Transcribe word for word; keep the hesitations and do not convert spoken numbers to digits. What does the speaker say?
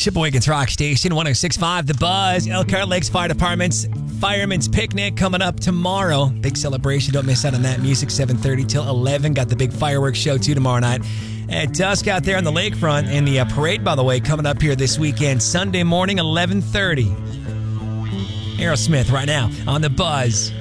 Shipawaygan's Rock Station, one oh six point five The Buzz. Elkhart Lakes Fire Department's Fireman's Picnic coming up tomorrow. Big celebration. Don't miss out on that. Music seven thirty till eleven. Got the big fireworks show too tomorrow night at dusk out there on the lakefront. And the uh, parade, by the way, coming up here this weekend, Sunday morning, eleven thirty. Aerosmith right now on The Buzz.